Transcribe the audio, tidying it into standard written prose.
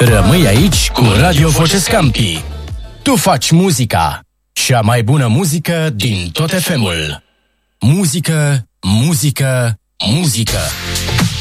Rămâi aici cu Radio Voce Scampi. Tu faci muzica. Cea mai bună muzică din tot FM-ul. Muzică, muzică, muzică.